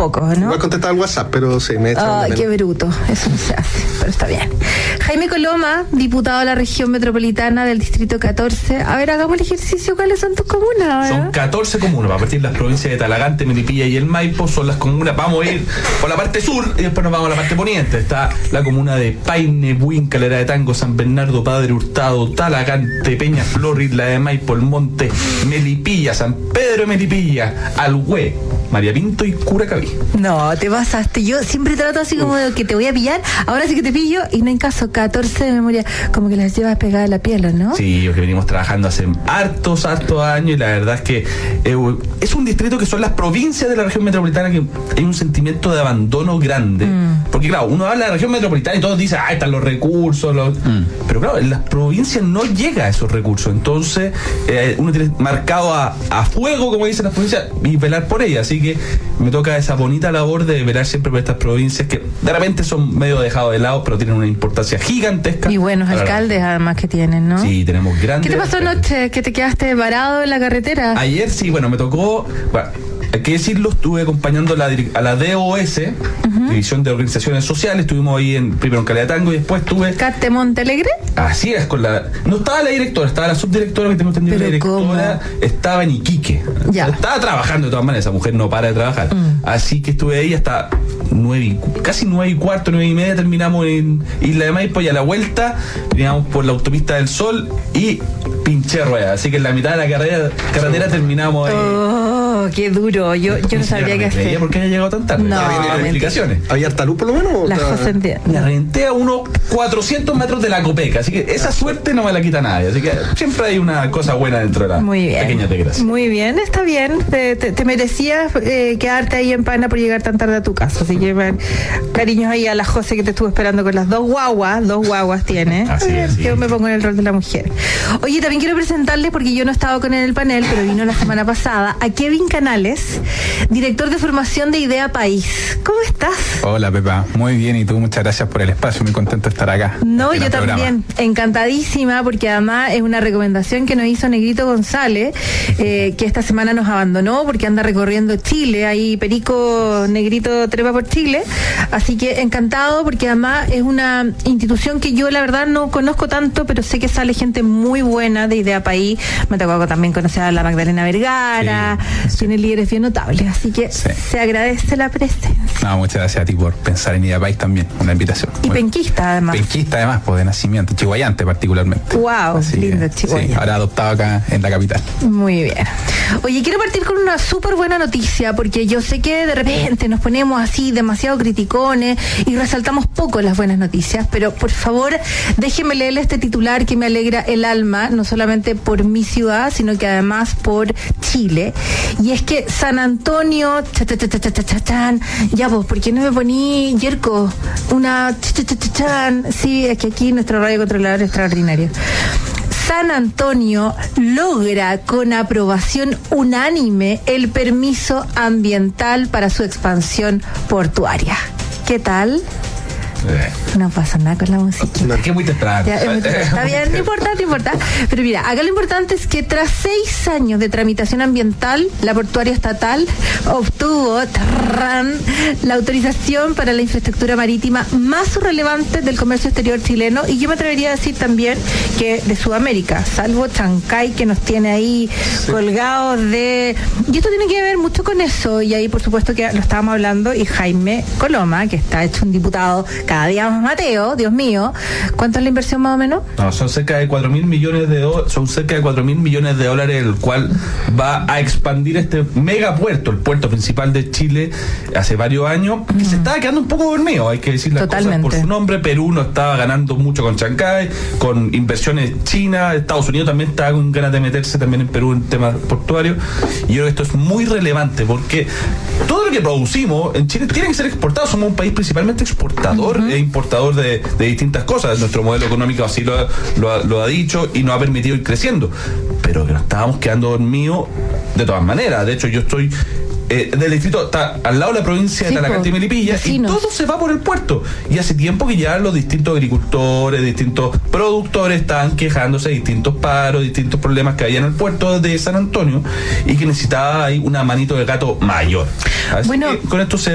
poco, ¿no? Voy a contestar al WhatsApp, pero sí, me echan de menos. Qué bruto, eso no se hace, pero está bien. Jaime Coloma, diputado de la región metropolitana del distrito 14. A ver, hagamos el ejercicio. ¿Cuáles son tus comunas? Son 14 comunas. A partir de las provincias de Talagante, Melipilla y el Maipo son las comunas. Vamos a ir por la parte sur y después nos vamos a la parte poniente. Está la comuna de Paine, Buin, Calera de Tango, San Bernardo, Padre Hurtado, Talagante, Peñaflor, Isla de Maipo, El Monte, Melipilla, San Pedro de Melipilla, Alhué, María Pinto y Curacaví. No, te pasaste. Yo siempre trato así como de que te voy a pillar. Ahora sí que te pillo y no en caso. 14 de memoria. Como que las llevas pegadas a la piel, ¿o no? Sí, porque venimos trabajando hace hartos años y la verdad es que es un distrito que son las provincias de la región metropolitana que hay un sentimiento de abandono grande. Porque claro, uno habla de la región metropolitana y todos dicen, están los recursos. Pero claro, en las provincias no llega a esos recursos. Entonces, uno tiene marcado a fuego, como dicen las provincias, y velar por ellas. Así que me toca esa bonita labor de velar siempre por estas provincias que de repente son medio dejados de lado, pero tienen una importancia gigantesca. Y buenos alcaldes además que tienen, ¿no? Sí, tenemos grandes. ¿Qué te pasó alcaldes. anoche? ¿Que te quedaste varado en la carretera? Ayer sí, bueno, me tocó, bueno, hay que decirlo, estuve acompañando a la DOS, División de Organizaciones Sociales, estuvimos ahí primero en Calera de Tango y después estuve... ¿Cate Montalegre? Así es, no estaba la directora, estaba la subdirectora, que tengo entendido, la directora estaba en Iquique. Ya. Estaba trabajando de todas maneras, esa mujer no para de trabajar. Así que estuve ahí hasta casi 9:15, 9:30 terminamos en Isla de Maipo y a la vuelta veníamos por la autopista del Sol y pinché rueda. Así que en la mitad de la carretera terminamos ahí. Oh, qué duro. Yo no sabría qué hacer. ¿Por qué haya llegado tan tarde? No, explicaciones. ¿Había harta luz por lo menos? La José La renté a unos 400 metros de la Copeca, así que esa suerte no me la quita nadie. Así que siempre hay una cosa buena dentro de la pequeña desgracia. Muy bien, está bien. Te merecías quedarte ahí en Pana por llegar tan tarde a tu casa. Así que cariños ahí a la José que te estuvo esperando con las dos guaguas tiene. Así es. Yo me pongo en el rol de la mujer. Oye, también quiero presentarles, porque yo no he estado con él en el panel, pero vino la semana pasada, a Kevin Canales, director de formación de Idea País. ¿Cómo estás? Hola, Pepa. Muy bien, y tú, muchas gracias por el espacio. Muy contento de estar acá. No, yo también. Encantadísima, porque además es una recomendación que nos hizo Negrito González, que esta semana nos abandonó porque anda recorriendo Chile. Ahí Perico Negrito trepa por Chile. Así que encantado, porque además es una institución que yo la verdad no conozco tanto, pero sé que sale gente muy buena de Idea País. Me tocó también conocer a la Magdalena Vergara. Tiene líderes bien notables, así que se agradece la presencia. No, muchas gracias a ti por pensar en Idea País también, una invitación. Y penquista además. Penquista además, pues de nacimiento, chihuayante particularmente. Wow, lindo Chihuahua. Sí, ahora adoptado acá en la capital. Muy bien. Oye, quiero partir con una súper buena noticia, porque yo sé que de repente nos ponemos así demasiado criticones y resaltamos poco las buenas noticias, pero por favor déjeme leerle este titular que me alegra el alma, no solamente por mi ciudad, sino que además por Chile. Y es que San Antonio, ya vos, ¿por qué no me poní, Yerko? Sí, es que aquí nuestro radio controlador es extraordinario. San Antonio logra con aprobación unánime el permiso ambiental para su expansión portuaria. ¿Qué tal? No pasa nada con la música. No, que muy temprano. Está bien, no importa. Pero mira, acá lo importante es que tras 6 años de tramitación ambiental, la portuaria estatal obtuvo la autorización para la infraestructura marítima más relevante del comercio exterior chileno, y yo me atrevería a decir también que de Sudamérica, salvo Chancay, que nos tiene ahí colgados de... Y esto tiene que ver mucho con eso, y ahí por supuesto que lo estábamos hablando, y Jaime Coloma, que está hecho un diputado cada día más Mateo, Dios mío. ¿Cuánto es la inversión más o menos? No, son cerca de 4.000 millones de dólares, el cual va a expandir este megapuerto, el puerto principal de Chile, hace varios años, que se estaba quedando un poco dormido, hay que decir las cosas por su nombre. Perú no estaba ganando mucho con Chancay, con inversiones chinas, Estados Unidos también estaba con ganas de meterse también en Perú en temas portuarios, y yo creo que esto es muy relevante, porque todo lo que producimos en Chile tiene que ser exportado. Somos un país principalmente exportador e importador de distintas cosas. Nuestro modelo económico así lo ha dicho y nos ha permitido ir creciendo, pero que nos estábamos quedando dormidos de todas maneras. De hecho, yo estoy del distrito, está al lado de la provincia de Talagante y Melipilla, vecinos, y todo se va por el puerto. Y hace tiempo que ya los distintos agricultores, distintos productores estaban quejándose de distintos paros, distintos problemas que había en el puerto de San Antonio, y que necesitaba ahí una manito de gato mayor. Así que con esto se